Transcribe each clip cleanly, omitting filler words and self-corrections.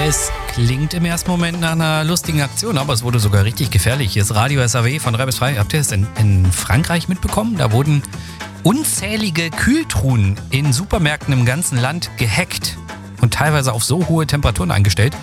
Es klingt im ersten Moment nach einer lustigen Aktion, aber es wurde sogar richtig gefährlich. Hier ist Radio SAW von 3 bis 3. Habt ihr es in Frankreich mitbekommen? Da wurden unzählige Kühltruhen in Supermärkten im ganzen Land gehackt und teilweise auf so hohe Temperaturen eingestellt,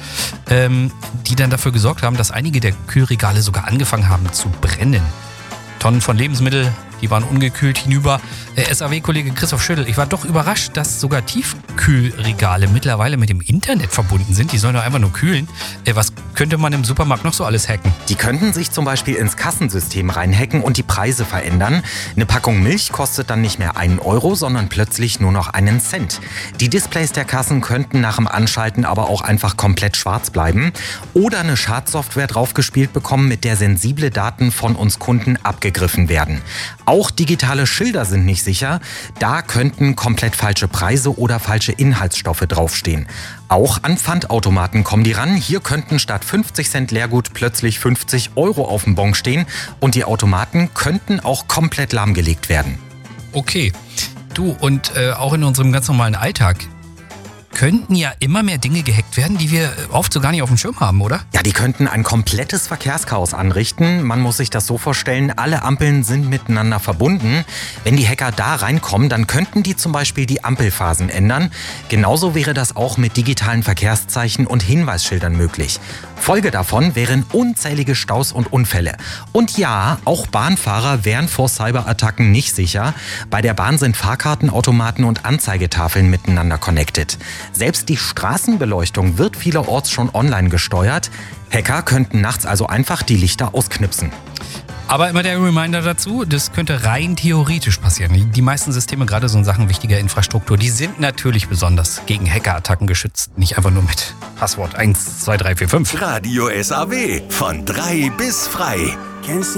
die dann dafür gesorgt haben, dass einige der Kühlregale sogar angefangen haben zu brennen. Tonnen von Lebensmitteln, die waren ungekühlt hinüber. SAW-Kollege Christoph Schüttel, ich war doch überrascht, dass sogar Tiefkühlregale mittlerweile mit dem Internet verbunden sind. Die sollen doch einfach nur kühlen. Was könnte man im Supermarkt noch so alles hacken? Die könnten sich zum Beispiel ins Kassensystem reinhacken und die Preise verändern. Eine Packung Milch kostet dann nicht mehr 1 Euro, sondern plötzlich nur noch 1 Cent. Die Displays der Kassen könnten nach dem Anschalten aber auch einfach komplett schwarz bleiben. Oder eine Schadsoftware draufgespielt bekommen, mit der sensible Daten von uns Kunden abgegriffen werden. Auch digitale Schilder sind nicht sicher. Da könnten komplett falsche Preise oder falsche Inhaltsstoffe draufstehen. Auch an Pfandautomaten kommen die ran. Hier könnten statt 50 Cent Leergut plötzlich 50 Euro auf dem Bon stehen. Und die Automaten könnten auch komplett lahmgelegt werden. Okay. Du, und auch in unserem ganz normalen Alltag könnten ja immer mehr Dinge gehackt werden, die wir oft so gar nicht auf dem Schirm haben, oder? Ja, die könnten ein komplettes Verkehrschaos anrichten. Man muss sich das so vorstellen, alle Ampeln sind miteinander verbunden. Wenn die Hacker da reinkommen, dann könnten die zum Beispiel die Ampelphasen ändern. Genauso wäre das auch mit digitalen Verkehrszeichen und Hinweisschildern möglich. Folge davon wären unzählige Staus und Unfälle. Und ja, auch Bahnfahrer wären vor Cyberattacken nicht sicher. Bei der Bahn sind Fahrkartenautomaten und Anzeigetafeln miteinander connected. Selbst die Straßenbeleuchtung wird vielerorts schon online gesteuert. Hacker könnten nachts also einfach die Lichter ausknipsen. Aber immer der Reminder dazu, das könnte rein theoretisch passieren. Die meisten Systeme, gerade so in Sachen wichtiger Infrastruktur, die sind natürlich besonders gegen Hackerattacken geschützt. Nicht einfach nur mit Passwort 1, 2, 3, 4, 5. Radio SAW von 3 bis frei.